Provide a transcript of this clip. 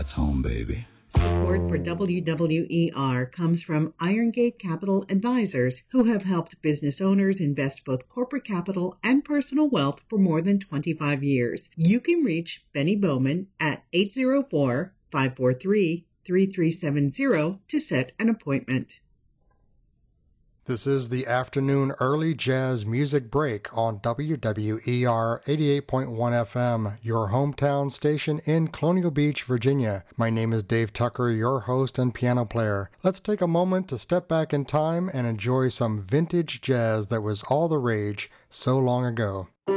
That's home, baby. Support for WWER comes from Irongate Capital Advisors, who have helped business owners invest both corporate capital and personal wealth for more than 25 years. You can reach Benny Bowman at 804-543-3370 to set an appointment. This is the afternoon early jazz music break on WWER 88.1 FM, your hometown station in Colonial Beach, Virginia. My name is Dave Tucker, your host and piano player. Let's take a moment to step back in time and enjoy some vintage jazz that was all the rage so long ago.